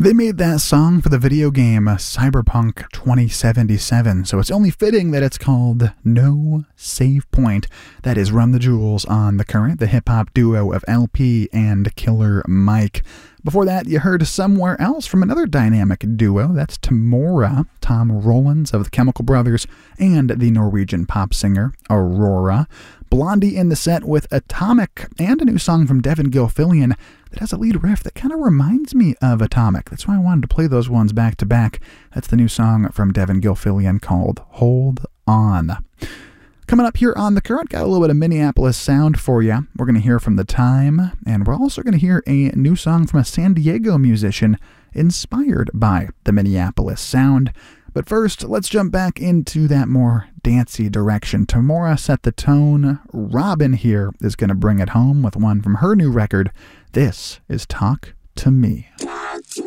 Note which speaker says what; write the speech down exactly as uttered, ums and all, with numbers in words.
Speaker 1: They made that song for the video game Cyberpunk twenty seventy-seven, so it's only fitting that it's called No Save Point. That is Run the Jewels on The Current, the hip-hop duo of L P and Killer Mike. Before that, you heard Somewhere Else from another dynamic duo. That's Tamora, Tom Rollins of the Chemical Brothers, and the Norwegian pop singer Aurora. Blondie in the set with Atomic, and a new song from Devin Gilfillian that has a lead riff that kind of reminds me of Atomic. That's why I wanted to play those ones back to back. That's the new song from Devin Gilfillian called Hold On. Coming up here on The Current, got a little bit of Minneapolis sound for you. We're going to hear from The Time, and we're also going to hear a new song from a San Diego musician inspired by the Minneapolis sound. But first, let's jump back into that more dancey direction. Tamora set the tone. Robin here is going to bring it home with one from her new record. This is Talk to Me.